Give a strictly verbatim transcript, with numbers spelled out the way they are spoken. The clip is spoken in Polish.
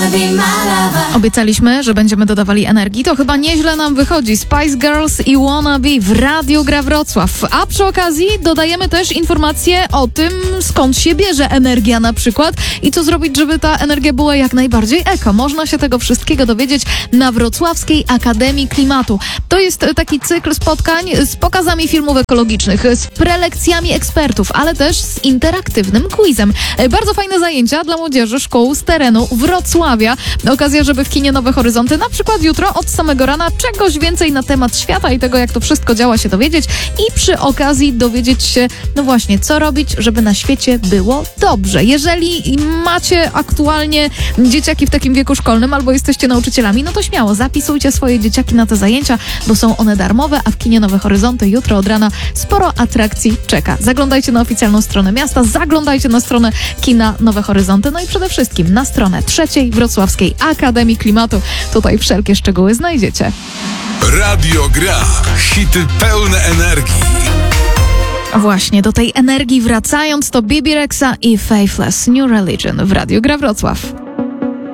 Obiecaliśmy, że będziemy dodawali energii. To chyba nieźle nam wychodzi. Spice Girls i Wanna Be w Radiu Gra Wrocław. A przy okazji dodajemy też informacje o tym, skąd się bierze energia na przykład i co zrobić, żeby ta energia była jak najbardziej eko. Można się tego wszystkiego dowiedzieć na Wrocławskiej Akademii Klimatu. To jest taki cykl spotkań z pokazami filmów ekologicznych, z prelekcjami ekspertów, ale też z interaktywnym quizem. Bardzo fajne zajęcia dla młodzieży szkół z terenu Wrocławia. Okazja, żeby w kinie Nowe Horyzonty na przykład jutro od samego rana czegoś więcej na temat świata i tego, jak to wszystko działa, się dowiedzieć i przy okazji dowiedzieć się, no właśnie, co robić, żeby na świecie było dobrze. Jeżeli macie aktualnie dzieciaki w takim wieku szkolnym albo jesteście nauczycielami, no to śmiało zapisujcie swoje dzieciaki na te zajęcia, bo są one darmowe, a w kinie Nowe Horyzonty jutro od rana sporo atrakcji czeka. Zaglądajcie na oficjalną stronę miasta, zaglądajcie na stronę kina Nowe Horyzonty, no i przede wszystkim na stronę trzeciej Wrocławskiej Akademii Klimatu. Tutaj wszelkie szczegóły znajdziecie. Radio Gra. Hity pełne energii. Właśnie, do tej energii wracając, to Bibi Rexa i Faithless New Religion w Radiu Gra Wrocław.